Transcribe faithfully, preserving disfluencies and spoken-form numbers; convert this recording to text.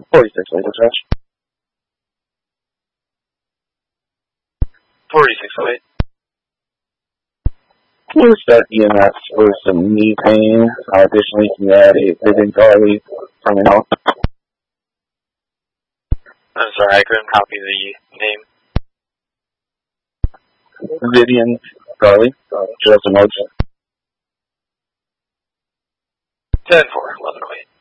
forty-six, laser touch. forty-six, wait. Please set E M S for some knee pain. Uh, additionally, can you add a Vivian Garley from your health? I'm sorry, I couldn't copy the name. Vivian Garley, just a note. ten four, eleven, wait.